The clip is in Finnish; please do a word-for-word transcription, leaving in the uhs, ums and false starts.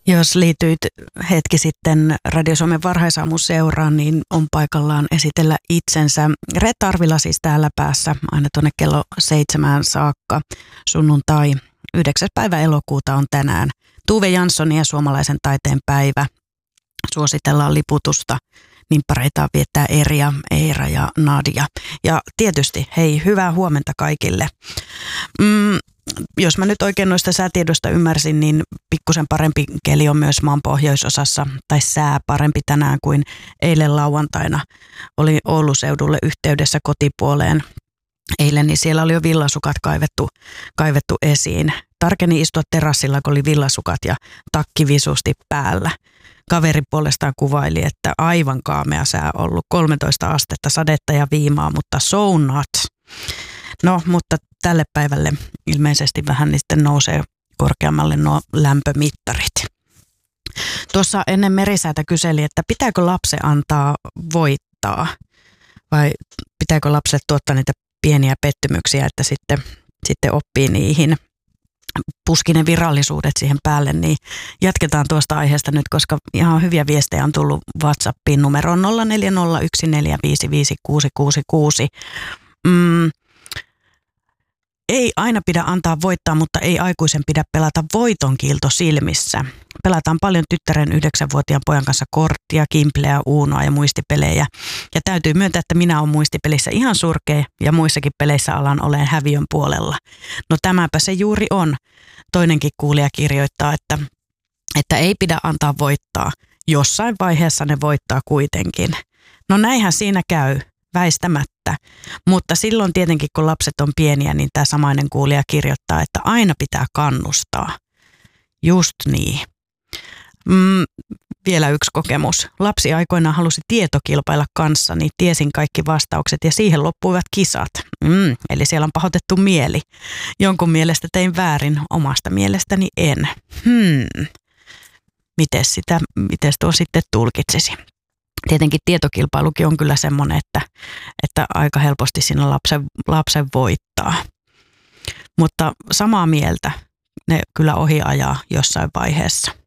Jos liityit hetki sitten Radio Suomen varhaisaamuseuraan, niin on paikallaan esitellä itsensä. Reetta Arvila siis täällä päässä aina tuonne kello seitsemään saakka. Sunnuntai yhdeksäs päivä elokuuta on tänään. Tuve Janssonin ja suomalaisen taiteen päivä. Suositellaan liputusta. Nimppareita viettää Erja, Eira ja Nadia. Ja tietysti, hei, hyvää huomenta kaikille. Mm, jos mä nyt oikein noista säätiedosta ymmärsin, niin pikkusen parempi keli on myös maan pohjoisosassa, tai sää parempi tänään kuin eilen lauantaina. Oli Oulun seudulle yhteydessä kotipuoleen eilen, niin siellä oli jo villasukat kaivettu, kaivettu esiin. Tarkeni istua terassilla, kun oli villasukat ja takki visusti päällä. Kaveri puolestaan kuvaili, että aivan kaamea sää ollut, kolmetoista astetta, sadetta ja viimaa, mutta so not. No, mutta tälle päivälle ilmeisesti vähän niin sitten nousee korkeammalle nuo lämpömittarit. Tuossa ennen Merisäätä kyseli, että pitääkö lapsen antaa voittaa vai pitääkö lapselle tuottaa niitä pieniä pettymyksiä, että sitten, sitten oppii niihin. Puski ne virallisuudet siihen päälle, niin jatketaan tuosta aiheesta nyt, koska ihan hyviä viestejä on tullut WhatsAppiin numeroon nolla neljä nolla yksi neljä viisi viisi kuusi kuusi kuusi. Mm, ei aina pidä antaa voittaa, mutta ei aikuisen pidä pelata voitonkiilto silmissä. Pelataan paljon tyttären yhdeksänvuotiaan pojan kanssa korttia, kimpleä, uunoa ja muistipelejä. Ja täytyy myöntää, että minä olen muistipelissä ihan surkea ja muissakin peleissä alan olen häviön puolella. No tämäpä se juuri on. Toinenkin kuulija kirjoittaa, että, että ei pidä antaa voittaa. Jossain vaiheessa ne voittaa kuitenkin. No näinhän siinä käy. Väistämättä. Mutta silloin tietenkin, kun lapset on pieniä, niin tämä samainen kuulija kirjoittaa, että aina pitää kannustaa. Just niin. Mm, vielä yksi kokemus. Lapsi aikoinaan halusi tietokilpailla kanssani, tiesin kaikki vastaukset ja siihen loppuivat kisat. Mm, eli siellä on pahoitettu mieli. Jonkun mielestä tein väärin, omasta mielestäni en. Hmm. Mites sitä, mites tuo sitten tulkitsisi? Tietenkin tietokilpailukin on kyllä semmoinen, että, että aika helposti siinä lapsen, lapsen voittaa. Mutta samaa mieltä ne kyllä ohi ajaa jossain vaiheessa.